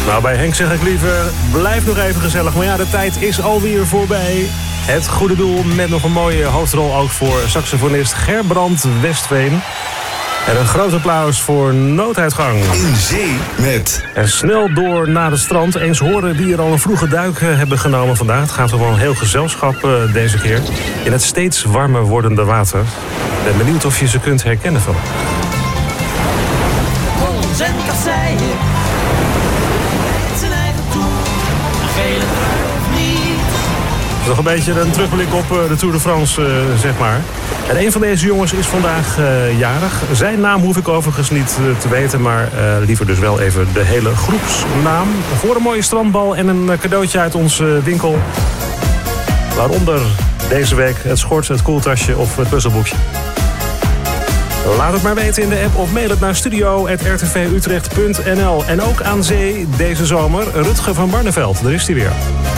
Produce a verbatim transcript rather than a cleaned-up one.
Nou, bij Henk zeg ik liever, blijf nog even gezellig. Maar ja, de tijd is alweer voorbij. Het goede doel met nog een mooie hoofdrol ook voor saxofonist Gerbrand Westveen. En een groot applaus voor Nooduitgang. In zee met... En snel door naar het strand. Eens horen wie er al een vroege duik hebben genomen vandaag. Het gaat gewoon een heel gezelschap uh, deze keer. In het steeds warmer wordende water. Ik ben benieuwd of je ze kunt herkennen van. Hollands en kasseien. Met zijn eigen toer. Een gele trui of niet. Nog een beetje een terugblik op de Tour de France, uh, zeg maar. En een van deze jongens is vandaag uh, jarig. Zijn naam hoef ik overigens niet uh, te weten, maar uh, liever dus wel even de hele groepsnaam. Voor een mooie strandbal en een cadeautje uit onze winkel. Waaronder deze week het schort, het koeltasje of het puzzelboekje. Laat het maar weten in de app of mail het naar studio at r t v utrecht punt n l. En ook aan zee deze zomer, Rutger van Barneveld. Daar is hij weer.